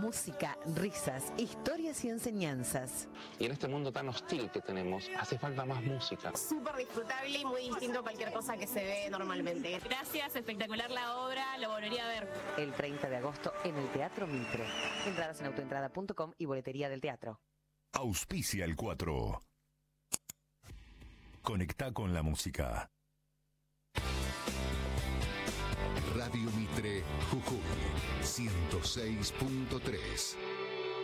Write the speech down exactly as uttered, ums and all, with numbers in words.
música, risas, historias y enseñanzas. Y en este mundo tan hostil que tenemos, hace falta más música. Súper disfrutable y muy distinto a cualquier cosa que se ve normalmente. Gracias, espectacular la obra, lo volvería a ver. El treinta de agosto en el Teatro Mitre. Entradas en autoentrada punto com y boletería del teatro. Auspicia el cuatro. Conecta con la música. Radio Mitre, Jujuy, ciento seis punto tres.